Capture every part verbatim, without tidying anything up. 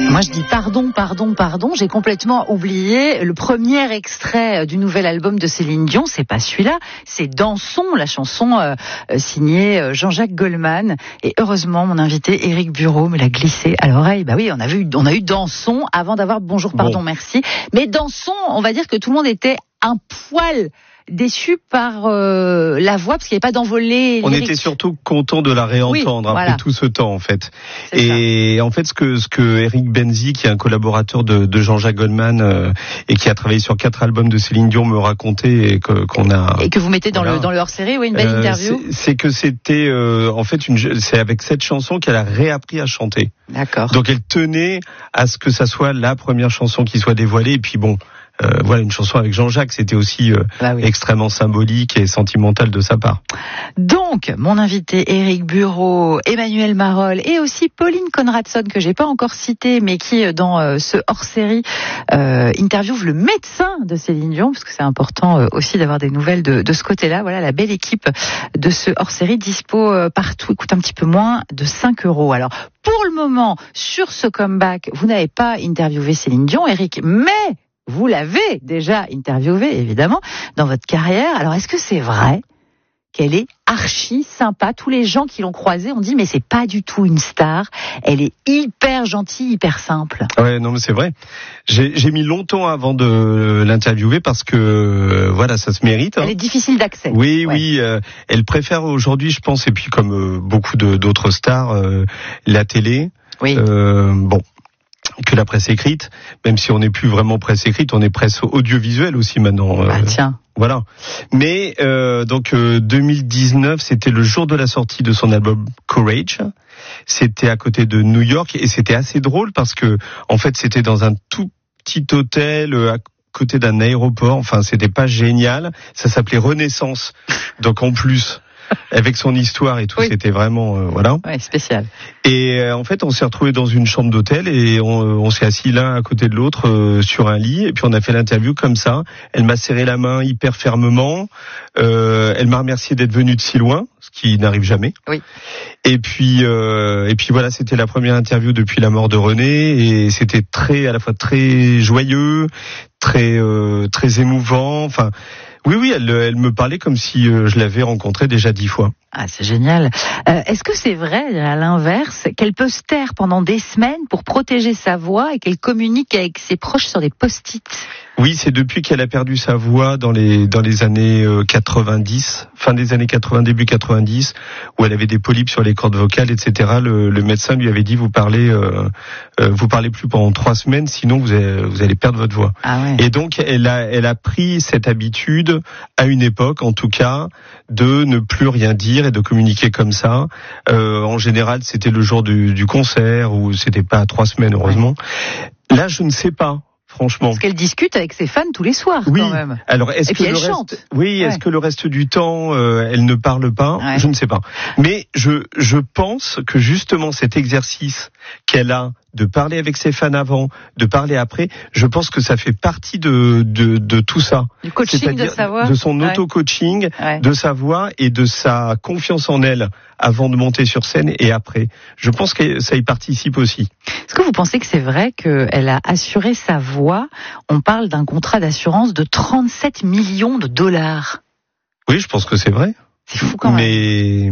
Moi je dis pardon, pardon, pardon, j'ai complètement oublié le premier extrait du nouvel album de Céline Dion, c'est pas celui-là, c'est Dansons, la chanson euh, signée Jean-Jacques Goldman. Et heureusement, mon invité Éric Bureau me l'a glissé à l'oreille. Bah oui, on a vu, on a eu Dansons avant d'avoir Bonjour, pardon, bon. Merci. Mais Dansons, on va dire que tout le monde était un poil déçu par euh, la voix parce qu'il n'y avait pas d'envolée. On était surtout content de la réentendre oui, après voilà. tout ce temps en fait. C'est et ça. En fait ce que ce que Eric Benzi, qui est un collaborateur de, de Jean-Jacques Goldman euh, et qui a travaillé sur quatre albums de Céline Dion, me racontait et que qu'on a et que vous mettez dans voilà. le dans le hors-série, oui, une belle euh, interview. C'est, c'est que c'était euh, en fait une c'est avec cette chanson qu'elle a réappris à chanter. D'accord. Donc elle tenait à ce que ça soit la première chanson qui soit dévoilée et puis bon. Euh, voilà, une chanson avec Jean-Jacques, c'était aussi euh, bah oui. extrêmement symbolique et sentimental de sa part. Donc, mon invité Éric Bureau, Emmanuel Marolles et aussi Pauline Conradson, que j'ai pas encore cité, mais qui, dans euh, ce hors-série, euh, interviewe le médecin de Céline Dion, parce que c'est important euh, aussi d'avoir des nouvelles de, de ce côté-là. Voilà, la belle équipe de ce hors-série, dispo euh, partout, coûte un petit peu moins de cinq euros. Alors, pour le moment, sur ce comeback, vous n'avez pas interviewé Céline Dion, Éric, mais vous l'avez déjà interviewée, évidemment, dans votre carrière. Alors, est-ce que c'est vrai qu'elle est archi sympa? Tous les gens qui l'ont croisée ont dit, mais c'est pas du tout une star. Elle est hyper gentille, hyper simple. Ouais, non, mais c'est vrai. J'ai, j'ai mis longtemps avant de l'interviewer parce que, euh, voilà, ça se mérite. Hein. Elle est difficile d'accès. Oui, ouais. oui. Euh, elle préfère aujourd'hui, je pense, et puis comme euh, beaucoup de, d'autres stars, euh, la télé. Oui. Euh, bon. que la presse écrite, même si on n'est plus vraiment presse écrite, on est presse audiovisuelle aussi maintenant. Ah tiens. Voilà. Mais euh, donc euh, deux mille dix-neuf, c'était le jour de la sortie de son album Courage. C'était à côté de New York et c'était assez drôle parce que en fait c'était dans un tout petit hôtel à côté d'un aéroport. Enfin, c'était pas génial. Ça s'appelait Renaissance. Donc en plus. Avec son histoire et tout, oui. C'était vraiment euh, voilà. Ouais, spécial. Et euh, en fait, on s'est retrouvés dans une chambre d'hôtel et on, on s'est assis l'un à côté de l'autre euh, sur un lit et puis on a fait l'interview comme ça. Elle m'a serré la main hyper fermement. Euh, elle m'a remercié d'être venue de si loin, ce qui n'arrive jamais. Oui. Et puis euh, et puis voilà, c'était la première interview depuis la mort de René et c'était très à la fois très joyeux, très euh, très émouvant. Enfin. Oui, oui, elle, elle me parlait comme si euh, je l'avais rencontrée déjà dix fois. Ah, c'est génial. Euh, est-ce que c'est vrai, à l'inverse, qu'elle peut se taire pendant des semaines pour protéger sa voix et qu'elle communique avec ses proches sur des post-it? Oui, c'est depuis qu'elle a perdu sa voix dans les dans les années quatre-vingt-dix, fin des années quatre-vingts, début quatre-vingt-dix, où elle avait des polypes sur les cordes vocales, et cetera. Le, le médecin lui avait dit vous parlez euh, euh, vous parlez plus pendant trois semaines, sinon vous allez, vous allez perdre votre voix. Ah ouais. Et donc elle a elle a pris cette habitude à une époque, en tout cas, de ne plus rien dire et de communiquer comme ça. Euh, en général, c'était le jour du, du concert ou c'était pas à trois semaines, heureusement. Ouais. Là, je ne sais pas. Franchement. Parce qu'elle discute avec ses fans tous les soirs, oui. quand même. Alors, est-ce Et que puis le elle reste, chante. oui, ouais. Est-ce que le reste du temps, euh, elle ne parle pas? Ouais. Je ne sais pas. Mais je, je pense que justement cet exercice qu'elle a de parler avec ses fans avant, de parler après, je pense que ça fait partie de de, de tout ça. Du coaching C'est-à-dire de sa voix. De son ouais. auto-coaching, ouais. de sa voix et de sa confiance en elle avant de monter sur scène et après. Je pense que ça y participe aussi. Est-ce que vous pensez que c'est vrai qu'elle a assuré sa voix? On parle d'un contrat d'assurance de trente-sept millions de dollars. Oui, je pense que c'est vrai. C'est fou quand même. Mais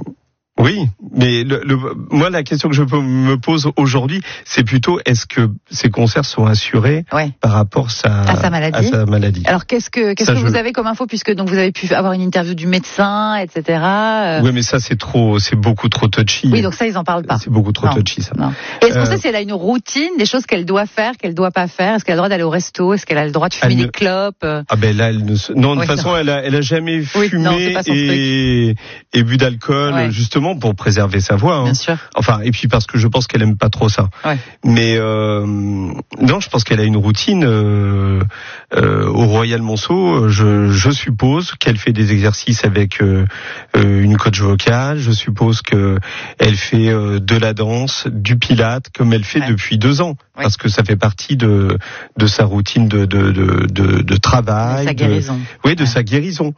oui, mais le, le, moi la question que je me pose aujourd'hui, c'est plutôt est-ce que ces concerts sont assurés ouais. par rapport sa, à sa maladie. À sa maladie. Alors qu'est-ce que qu'est-ce ça, que je... vous avez comme info puisque donc vous avez pu avoir une interview du médecin, et cetera. Oui, mais ça c'est trop, c'est beaucoup trop touchy. Oui, donc ça ils en parlent pas. C'est beaucoup trop non. touchy ça. Non. Et est-ce qu'on euh... sait si elle a une routine, des choses qu'elle doit faire, qu'elle doit pas faire? Est-ce qu'elle a le droit d'aller au resto? Est-ce qu'elle a le droit de fumer elle des ne... clopes? Ah ben là, elle ne se... non de oui, toute façon, non. elle a, elle a jamais oui, fumé non, c'est pas son et... et bu d'alcool ouais. justement pour préserver sa voix. Hein. Bien sûr. Enfin, et puis parce que je pense qu'elle aime pas trop ça. Ouais. Mais euh, non, je pense qu'elle a une routine euh, euh, au Royal Monceau. Je, je suppose qu'elle fait des exercices avec euh, une coach vocale. Je suppose que elle fait euh, de la danse, du pilate, comme elle fait ouais. depuis deux ans, ouais. parce que ça fait partie de de sa routine de de de de, de travail. De sa guérison. De, oui, de ouais. sa guérison.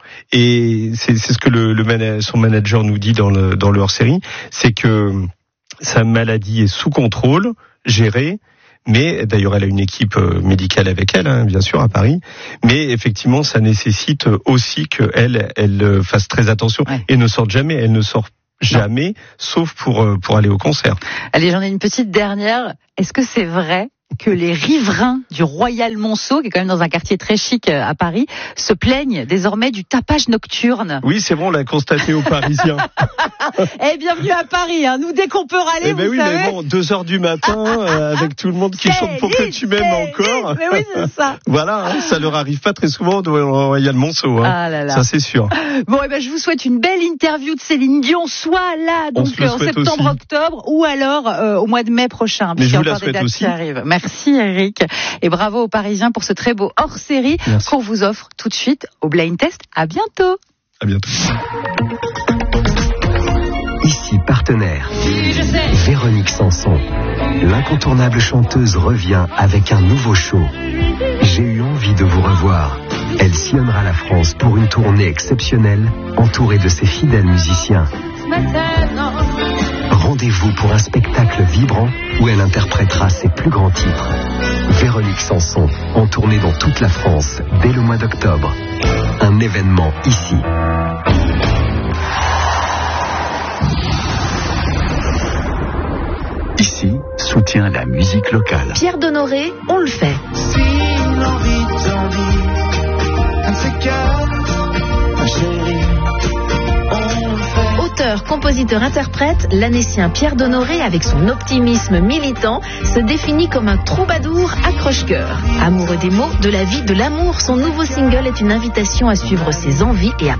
Et c'est c'est ce que le, le man- son manager nous dit dans le dans le hors-série, c'est que sa maladie est sous contrôle, gérée, Mais d'ailleurs, elle a une équipe médicale avec elle, hein, bien sûr, à Paris. Mais effectivement, ça nécessite aussi qu'elle, elle fasse très attention ouais. et ne sorte jamais. Elle ne sort jamais, non. sauf pour pour aller au concert. Allez, j'en ai une petite dernière. Est-ce que c'est vrai que les riverains du Royal Monceau, qui est quand même dans un quartier très chic à Paris, se plaignent désormais du tapage nocturne? Oui, c'est bon, on l'a constaté aux Parisiens. Eh, bienvenue à Paris, hein. Nous, dès qu'on peut râler, eh ben vous oui, savez. Mais bon, deux heures du matin, euh, avec tout le monde qui chante pour que tu m'aimes encore. Mais oui, c'est ça. Voilà, hein, ça leur arrive pas très souvent au Royal Monceau, hein. Ah là là. Ça c'est sûr. Bon, eh ben, je vous souhaite une belle interview de Céline Dion, soit là, donc en septembre-octobre, ou alors euh, au mois de mai prochain. Mais je vous la souhaite aussi. Merci Eric, et bravo aux Parisiens pour ce très beau hors-série qu'on vous offre tout de suite au Blind Test. À bientôt. À bientôt. Ici partenaire, Véronique Sanson, l'incontournable chanteuse revient avec un nouveau show. J'ai eu envie de vous revoir. Elle sillonnera la France pour une tournée exceptionnelle, entourée de ses fidèles musiciens. Rendez-vous pour un spectacle vibrant où elle interprétera ses plus grands titres. Véronique Sanson, en tournée dans toute la France dès le mois d'octobre. Un événement ici. Ici, soutient la musique locale. Pierre Donoré, on le fait. Si l'envie t'envie, un de ces cœurs, ma chérie. Auteur, compositeur, interprète, l'Annécien Pierre Donoré, avec son optimisme militant, se définit comme un troubadour accroche-cœur. Amoureux des mots, de la vie, de l'amour, son nouveau single est une invitation à suivre ses envies et à